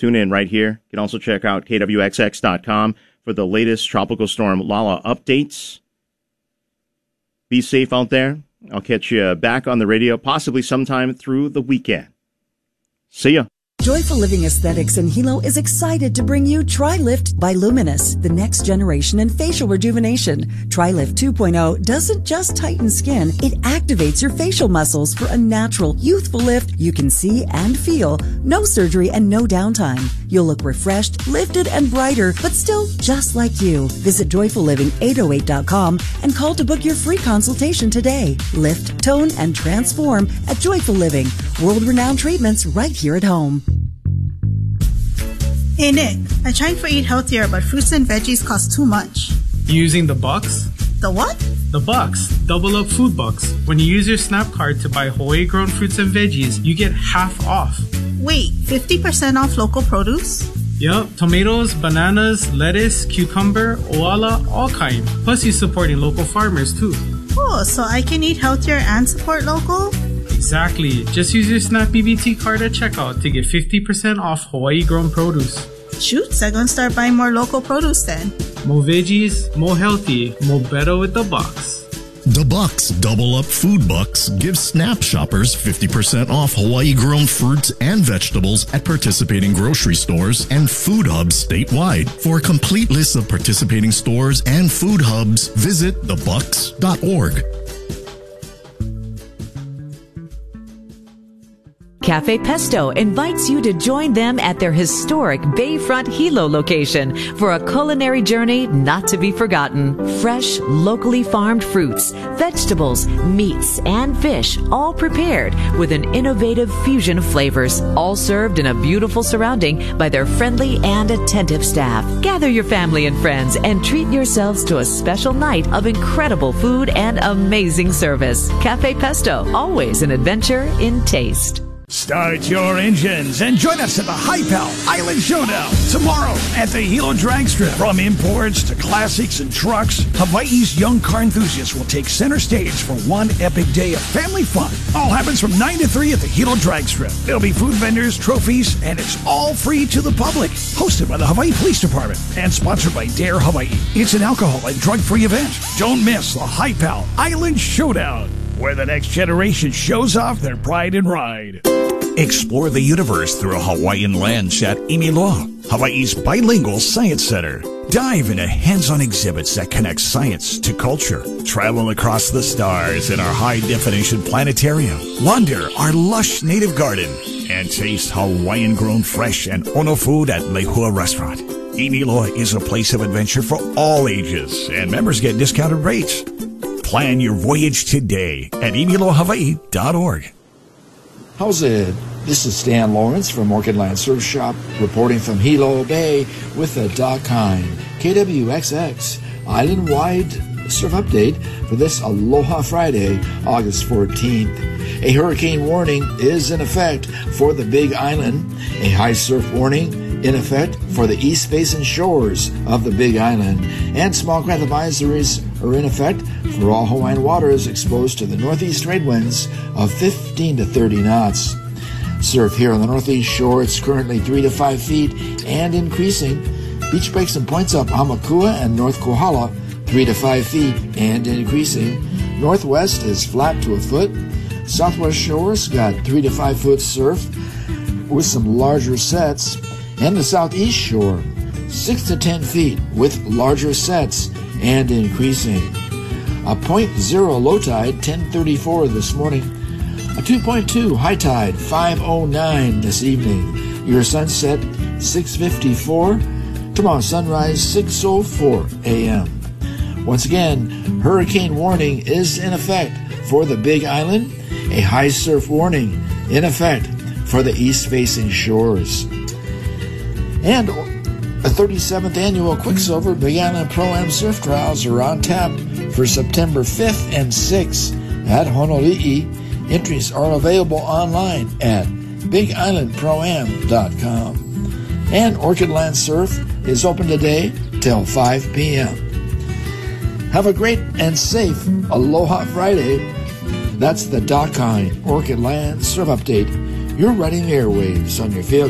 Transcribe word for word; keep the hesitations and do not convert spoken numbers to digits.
Tune in right here. You can also check out K W X X dot com for the latest Tropical Storm Lala updates. Be safe out there. I'll catch you back on the radio, possibly sometime through the weekend. See ya. Joyful Living Aesthetics in Hilo is excited to bring you TriLift by Luminous, the next generation in facial rejuvenation. TriLift two point oh doesn't just tighten skin, it activates your facial muscles for a natural, youthful lift you can see and feel. No surgery and no downtime. You'll look refreshed, lifted, and brighter, but still just like you. Visit joyful living eight oh eight dot com and call to book your free consultation today. Lift, tone, and transform at Joyful Living. World-renowned treatments right here at home. Hey Nick, I tried to eat healthier, but fruits and veggies cost too much. You using the bucks? The what? The bucks. Double up food bucks. When you use your Snap card to buy Hawaii grown fruits and veggies, you get half off. Wait, fifty percent off local produce? Yup, tomatoes, bananas, lettuce, cucumber, oala, all kind. Plus you're supporting local farmers too. Oh, so I can eat healthier and support local? Exactly. Just use your Snap B B T card at checkout to get fifty percent off Hawaii grown produce. Shoots, I'm gonna start buying more local produce then. More veggies, more healthy, more better with the bucks. The Bucks Double Up Food Bucks gives Snap shoppers fifty percent off Hawaii-grown fruits and vegetables at participating grocery stores and food hubs statewide. For a complete list of participating stores and food hubs, visit the bucks dot org. Cafe Pesto invites you to join them at their historic Bayfront Hilo location for a culinary journey not to be forgotten. Fresh, locally farmed fruits, vegetables, meats, and fish, all prepared with an innovative fusion of flavors, all served in a beautiful surrounding by their friendly and attentive staff. Gather your family and friends and treat yourselves to a special night of incredible food and amazing service. Cafe Pesto, always an adventure in taste. Start your engines and join us at the Hi-Pal Island Showdown tomorrow at the Hilo Drag Strip. From imports to classics and trucks, Hawaii's young car enthusiasts will take center stage for one epic day of family fun. All happens from nine to three at the Hilo Drag Strip. There'll be food vendors, trophies, and it's all free to the public. Hosted by the Hawaii Police Department and sponsored by Dare Hawaii. It's an alcohol and drug-free event. Don't miss the Hi-Pal Island Showdown, where the next generation shows off their pride and ride. Explore the universe through a Hawaiian lens at Imiloa, Hawaii's bilingual science center. Dive into hands-on exhibits that connect science to culture. Travel across the stars in our high-definition planetarium. Wander our lush native garden. And taste Hawaiian-grown fresh and ono food at Lehua Restaurant. Imiloa is a place of adventure for all ages, and members get discounted rates. Plan your voyage today at imiloa hawaii dot org. How's it? This is Stan Lawrence from Orchid Land Surf Shop, reporting from Hilo Bay with the Doc Hine K W X X island-wide surf update for this Aloha Friday, August fourteenth. A hurricane warning is in effect for the Big Island. A high surf warning in effect for the east basin shores of the Big Island. And small craft advisories are in effect for all Hawaiian waters exposed to the northeast trade winds of fifteen to thirty knots. Surf here on the northeast shore, it's currently three to five feet and increasing. Beach breaks and points up Hamakua and North Kohala, three to five feet and increasing. Northwest is flat to a foot. Southwest shores got three to five foot surf with some larger sets. And the southeast shore, six to ten feet with larger sets and increasing. A point zero low tide, ten thirty-four this morning. A two point two high tide, five oh nine this evening. Your sunset, six fifty-four. Tomorrow sunrise, six oh four a.m. Once again, hurricane warning is in effect for the Big Island. A high surf warning in effect for the east-facing shores. And the thirty-seventh annual Quicksilver Big Island Pro-Am Surf Trials are on tap for September fifth and sixth at Honolulu. Entries are available online at big island pro am dot com. And Orchid Land Surf is open today till five p.m. Have a great and safe Aloha Friday. That's the Doc Hine Orchid Land Surf Update. You're riding the airwaves on your feel